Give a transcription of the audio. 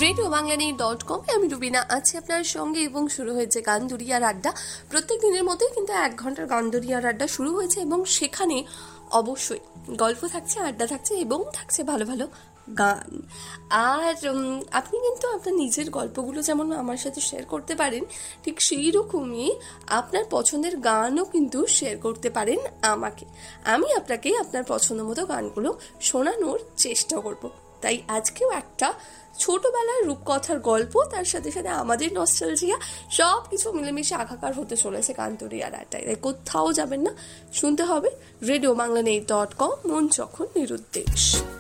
RadioBangla.com আমি রুবিনা আছি আপনার সঙ্গে এবং শুরু হয়েছে গানদুরিয়ার আড্ডা। প্রত্যেক দিনের মতোই কিন্তু 1 ঘন্টার গানদুরিয়ার আড্ডা শুরু হয়েছে এবং সেখানে অবশ্যই গল্প থাকছে, আড্ডা থাকছে এবং থাকছে ভালো ভালো গান। আর আপনি কিন্তু আপনার নিজের গল্পগুলো যেমন আমার সাথে শেয়ার করতে পারেন, ঠিক সেই রকমই আপনার পছন্দের গানও কিন্তু শেয়ার করতে পারেন আমাকে। আমি আপনাকে আপনার পছন্দ মতো গানগুলো শোনানোর চেষ্টা করব। তাই আজকেও একটা ছোটবেলার রূপকথার গল্প, তার সাথে সাথে আমাদের নস্টালজিয়া সব কিছু মিলেমিশে একাকার হতে চলেছে গানদুরিয়ার আড্ডায়। তাই কোথাও যাবেন না, শুনতে হবে RadioBangla.com, মন যখন নিরুদ্দেশ।